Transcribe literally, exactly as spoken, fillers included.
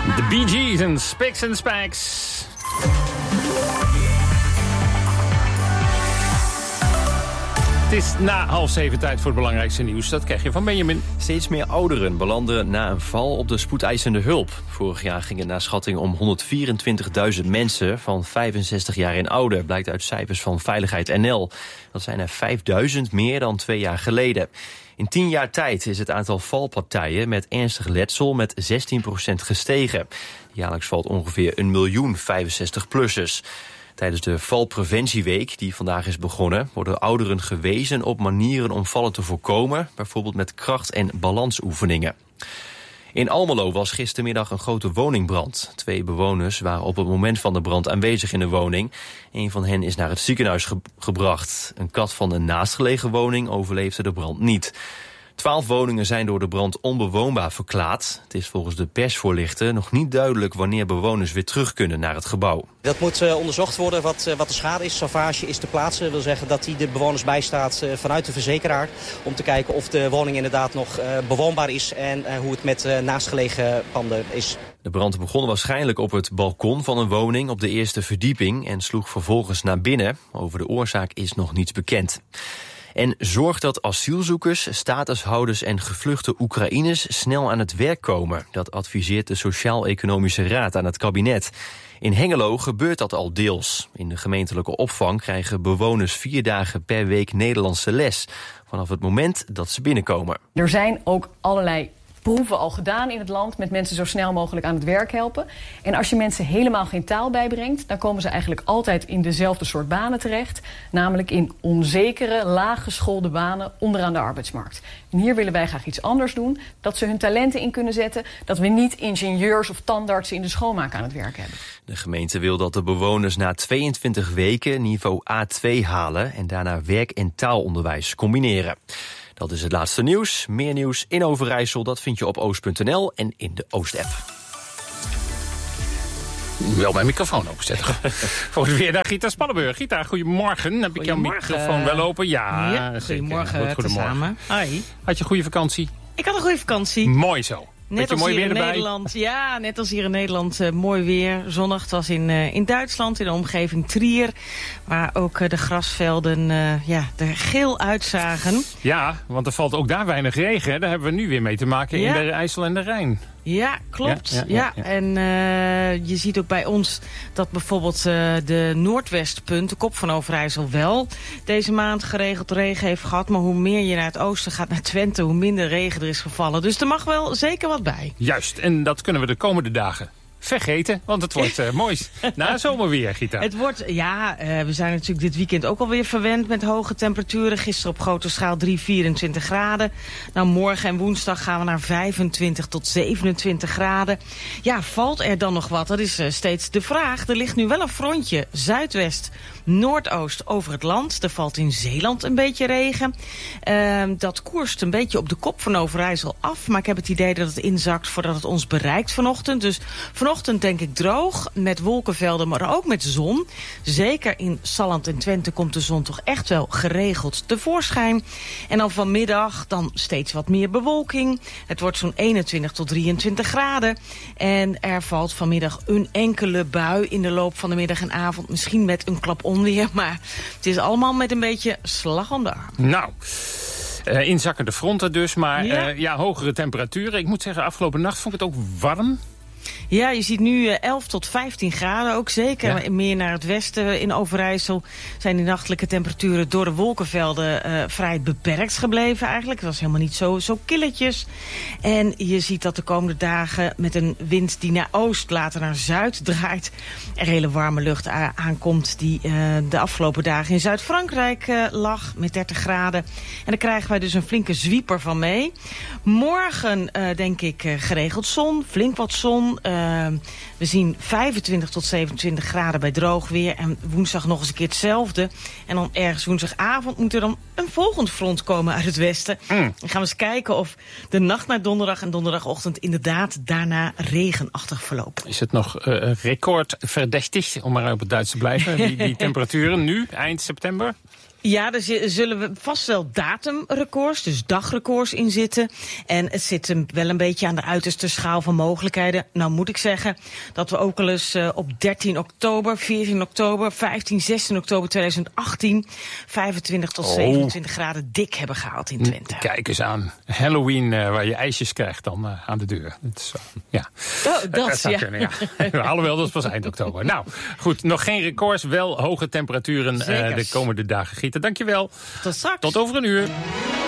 De Bee Gees en Spicks and Specks. Het is na half zeven tijd voor het belangrijkste nieuws. Dat krijg je van Benjamin. Steeds meer ouderen belanden na een val op de spoedeisende hulp. Vorig jaar ging het naar schatting om honderdvierentwintigduizend mensen van vijfenzestig jaar en ouder. Blijkt uit cijfers van Veiligheid N L. Dat zijn er vijfduizend meer dan twee jaar geleden. In tien jaar tijd is het aantal valpartijen met ernstig letsel met zestien procent gestegen. Jaarlijks valt ongeveer een miljoen vijfenzestig-plussers. Tijdens de valpreventieweek, die vandaag is begonnen, worden ouderen gewezen op manieren om vallen te voorkomen, bijvoorbeeld met kracht- en balansoefeningen. In Almelo was gistermiddag een grote woningbrand. Twee bewoners waren op het moment van de brand aanwezig in de woning. Een van hen is naar het ziekenhuis ge- gebracht. Een kat van een naastgelegen woning overleefde de brand niet. Twaalf woningen zijn door de brand onbewoonbaar verklaard. Het is volgens de persvoorlichter nog niet duidelijk wanneer bewoners weer terug kunnen naar het gebouw. Dat moet uh, onderzocht worden wat, uh, wat de schade is. Savage is te plaatsen. Dat wil zeggen dat hij de bewoners bijstaat uh, vanuit de verzekeraar. Om te kijken of de woning inderdaad nog uh, bewoonbaar is en uh, hoe het met uh, naastgelegen panden is. De brand begon waarschijnlijk op het balkon van een woning op de eerste verdieping en sloeg vervolgens naar binnen. Over de oorzaak is nog niets bekend. En zorg dat asielzoekers, statushouders en gevluchte Oekraïners snel aan het werk komen. Dat adviseert de Sociaal-Economische Raad aan het kabinet. In Hengelo gebeurt dat al deels. In de gemeentelijke opvang krijgen bewoners vier dagen per week Nederlandse les. Vanaf het moment dat ze binnenkomen. Er zijn ook allerlei proeven al gedaan in het land met mensen zo snel mogelijk aan het werk helpen. En als je mensen helemaal geen taal bijbrengt, dan komen ze eigenlijk altijd in dezelfde soort banen terecht. Namelijk in onzekere, laaggeschoolde banen onderaan de arbeidsmarkt. En hier willen wij graag iets anders doen. Dat ze hun talenten in kunnen zetten. Dat we niet ingenieurs of tandartsen in de schoonmaak aan het werk hebben. De gemeente wil dat de bewoners na tweeëntwintig weken niveau A twee halen en daarna werk- en taalonderwijs combineren. Dat is het laatste nieuws. Meer nieuws in Overijssel, dat vind je op oost punt n l en in de Oost-app. Wel mijn microfoon openzetten. Voor de weer naar Gita Spannenburg. Gita, goedemorgen. Heb ik jouw microfoon wel open? Ja, ja goedemorgen, Goed, goedemorgen. Hoi. Had je een goede vakantie? Ik had een goede vakantie. Mooi zo. Net als mooi hier weer in erbij? Nederland. Ja, net als hier in Nederland. Uh, mooi weer, zonnig. Het was in, uh, in Duitsland, in de omgeving Trier. Waar ook uh, de grasvelden uh, ja, er geel uitzagen. Ja, want er valt ook daar weinig regen. Hè? Daar hebben we nu weer mee te maken ja. in de IJssel en de Rijn. Ja, klopt. Ja, ja, ja, ja. ja. En uh, je ziet ook bij ons dat bijvoorbeeld uh, de Noordwestpunt, de kop van Overijssel, wel deze maand geregeld regen heeft gehad. Maar hoe meer je naar het oosten gaat, naar Twente, hoe minder regen er is gevallen. Dus er mag wel zeker wat bij. Juist, en dat kunnen we de komende dagen vergeten, want het wordt uh, mooi. Na zomerweer, Gita. Het wordt, ja, uh, we zijn natuurlijk dit weekend ook alweer verwend met hoge temperaturen. Gisteren op grote schaal drie, vierentwintig graden. Nou, morgen en woensdag gaan we naar vijfentwintig tot zevenentwintig graden. Ja, valt er dan nog wat? Dat is uh, steeds de vraag. Er ligt nu wel een frontje zuidwest, noordoost over het land. Er valt in Zeeland een beetje regen. Uh, dat koerst een beetje op de kop van Overijssel af. Maar ik heb het idee dat het inzakt voordat het ons bereikt vanochtend. Dus vanochtend denk ik droog, met wolkenvelden, maar ook met zon. Zeker in Salland en Twente komt de zon toch echt wel geregeld tevoorschijn. En dan vanmiddag dan steeds wat meer bewolking. Het wordt zo'n eenentwintig tot drieëntwintig graden. En er valt vanmiddag een enkele bui in de loop van de middag en avond. Misschien met een klap onweer, maar het is allemaal met een beetje slag om de arm. Nou, uh, inzakkende fronten dus, maar ja. Uh, ja, hogere temperaturen. Ik moet zeggen, afgelopen nacht vond ik het ook warm. Ja, je ziet nu elf tot vijftien graden ook. Zeker ja. meer naar het westen in Overijssel zijn die nachtelijke temperaturen door de wolkenvelden uh, vrij beperkt gebleven eigenlijk. Het was helemaal niet zo, zo killetjes. En je ziet dat de komende dagen met een wind die naar oost, later naar zuid draait, er hele warme lucht a- aankomt die uh, de afgelopen dagen in Zuid-Frankrijk uh, lag met dertig graden. En daar krijgen wij dus een flinke zwieper van mee. Morgen uh, denk ik uh, geregeld zon, flink wat zon. Uh, we zien vijfentwintig tot zevenentwintig graden bij droog weer. En woensdag nog eens een keer hetzelfde. En dan ergens woensdagavond moet er dan een volgend front komen uit het westen. Mm. Dan gaan we eens kijken of de nacht naar donderdag en donderdagochtend inderdaad daarna regenachtig verloopt. Is het nog uh, recordverdächtig, om maar op het Duits te blijven, die, die temperaturen nu, eind september? Ja, er zullen we vast wel datumrecords, dus dagrecords in zitten. En het zit hem wel een beetje aan de uiterste schaal van mogelijkheden. Nou moet ik zeggen dat we ook al eens uh, op dertien oktober, veertien oktober, vijftien, zestien oktober tweeduizend achttien... vijfentwintig tot zevenentwintig oh. graden dik hebben gehaald in Twente. Kijk eens aan. Halloween, uh, waar je ijsjes krijgt dan uh, aan de deur. Dat is, uh, ja. Oh, dat, dat zou ja. kunnen, ja. Alhoewel, dat is pas eind oktober. Nou, goed, nog geen records, wel hoge temperaturen uh, de komende dagen. Gieten, dankjewel. Tot straks. Tot over een uur.